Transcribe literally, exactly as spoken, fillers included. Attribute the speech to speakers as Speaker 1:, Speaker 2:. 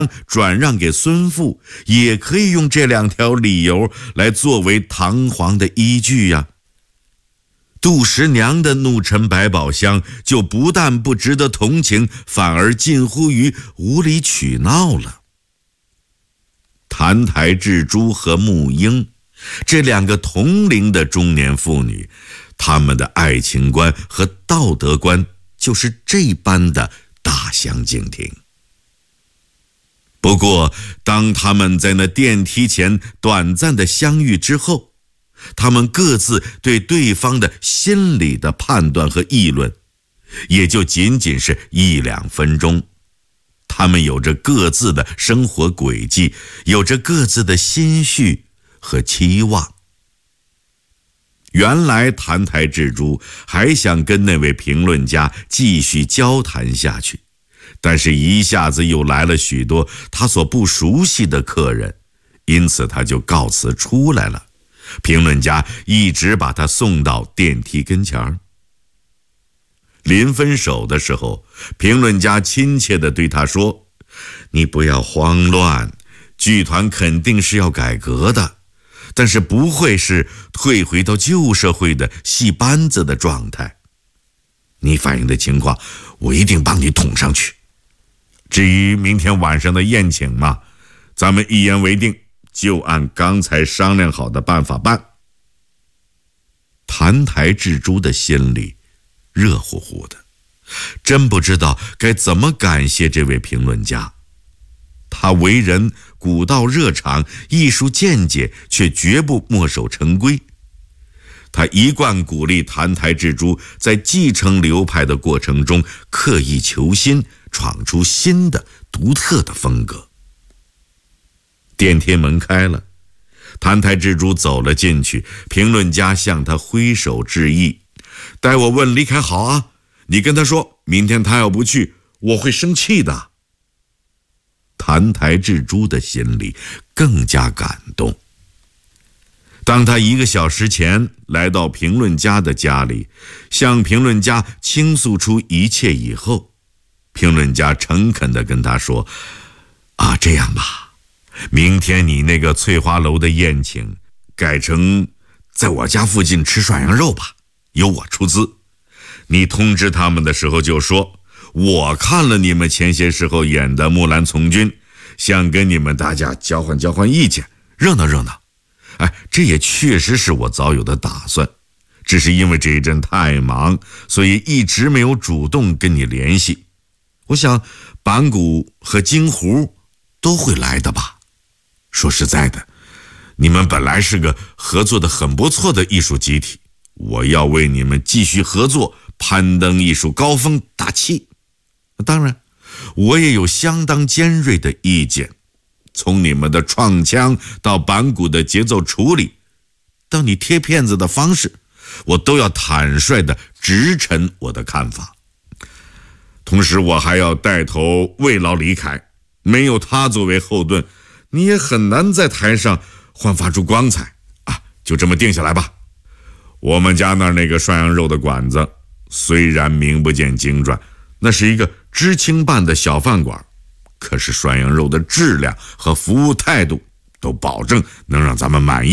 Speaker 1: 转让给孙父，也可以用这两条理由来作为堂皇的依据呀。杜十娘的怒沉百宝箱就不但不值得同情，反而近乎于无理取闹了。澹台智珠和沐英这两个同龄的中年妇女，她们的爱情观和道德观就是这般的大相径庭。不过当他们在那电梯前短暂的相遇之后，他们各自对对方的心理的判断和议论，也就仅仅是一两分钟。他们有着各自的生活轨迹，有着各自的心绪和期望。原来澹台智珠还想跟那位评论家继续交谈下去，但是一下子又来了许多他所不熟悉的客人，因此他就告辞出来了。评论家一直把他送到电梯跟前儿。临分手的时候，评论家亲切地对他说：“你不要慌乱，剧团肯定是要改革的，但是不会是退回到旧社会的戏班子的状态。你反映的情况，我一定帮你捅上去。至于明天晚上的宴请嘛，咱们一言为定，就按刚才商量好的办法办。”澹台智珠的心里热乎乎的，真不知道该怎么感谢这位评论家。他为人古道热肠，艺术见解却绝不墨守成规。他一贯鼓励澹台智珠在继承流派的过程中刻意求新，闯出新的独特的风格。电梯门开了，澹台智珠走了进去，评论家向他挥手致意：“待我问李凯好啊，你跟他说，明天他要不去，我会生气的。”澹台智珠的心里更加感动。当他一个小时前来到评论家的家里，向评论家倾诉出一切以后，评论家诚恳地跟他说：“啊，这样吧，明天你那个翠花楼的宴请改成在我家附近吃涮羊肉吧，由我出资。你通知他们的时候就说，我看了你们前些时候演的《木兰从军》，想跟你们大家交换交换意见，热闹热闹。哎，这也确实是我早有的打算，只是因为这一阵太忙，所以一直没有主动跟你联系。我想板谷和京胡都会来的吧。说实在的，你们本来是个合作的很不错的艺术集体，我要为你们继续合作攀登艺术高峰打气。当然我也有相当尖锐的意见，从你们的创腔到板谷的节奏处理，到你贴片子的方式，我都要坦率地直陈我的看法。同时我还要带头慰劳李凯，没有他作为后盾，你也很难在台上焕发出光彩啊！就这么定下来吧。我们家那儿那个涮羊肉的馆子，虽然名不见经传，那是一个知青办的小饭馆，可是涮羊肉的质量和服务态度都保证能让咱们满意。